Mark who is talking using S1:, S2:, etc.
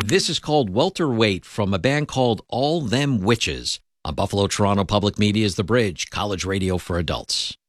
S1: This is called Welterweight from a band called All Them Witches on Buffalo Toronto Public Media's The Bridge, college radio for adults.